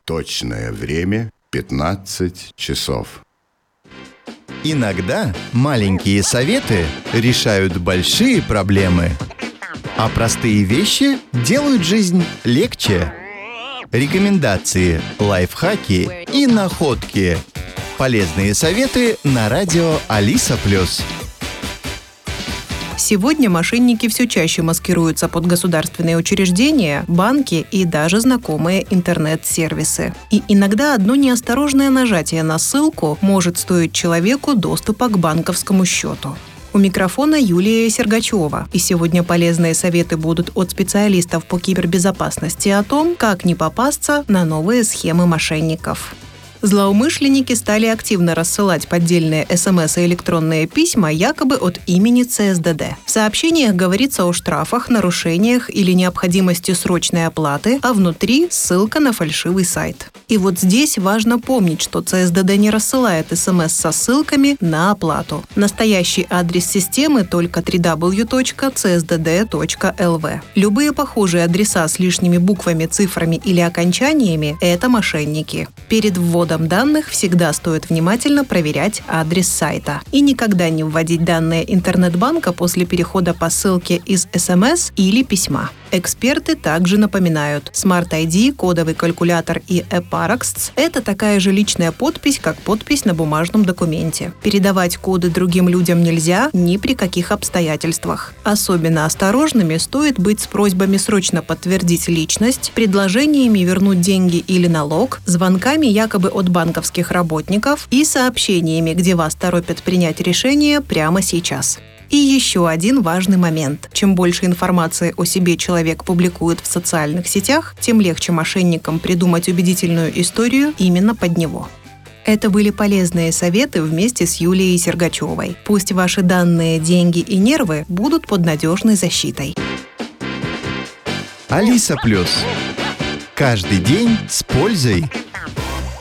Точное время 15 часов. Иногда маленькие советы решают большие проблемы, а простые вещи делают жизнь легче. Рекомендации, лайфхаки и находки. Полезные советы на радио Алиса+. Сегодня мошенники все чаще маскируются под государственные учреждения, банки и даже знакомые интернет-сервисы. И иногда одно неосторожное нажатие на ссылку может стоить человеку доступа к банковскому счету. У микрофона Юлия Сергачева. И сегодня полезные советы будут от специалистов по кибербезопасности о том, как не попасться на новые схемы мошенников. Злоумышленники стали активно рассылать поддельные СМС и электронные письма якобы от имени ЦСДД. В сообщениях говорится о штрафах, нарушениях или необходимости срочной оплаты, а внутри ссылка на фальшивый сайт. И вот здесь важно помнить, что ЦСДД не рассылает СМС со ссылками на оплату. Настоящий адрес системы только www.csdd.lv. Любые похожие адреса с лишними буквами, цифрами или окончаниями – это мошенники. Перед вводом данных всегда стоит внимательно проверять адрес сайта. И никогда не вводить данные интернет-банка после перехода по ссылке из СМС или письма. Эксперты также напоминают, Smart ID, кодовый калькулятор и eParaxts – это такая же личная подпись, как подпись на бумажном документе. Передавать коды другим людям нельзя ни при каких обстоятельствах. Особенно осторожными стоит быть с просьбами срочно подтвердить личность, предложениями вернуть деньги или налог, звонками якобы от банковских работников и сообщениями, где вас торопят принять решение прямо сейчас. И еще один важный момент. Чем больше информации о себе человек публикует в социальных сетях, тем легче мошенникам придумать убедительную историю именно под него. Это были полезные советы вместе с Юлией Сергачевой. Пусть ваши данные, деньги и нервы будут под надежной защитой. Алиса+. Каждый день с пользой.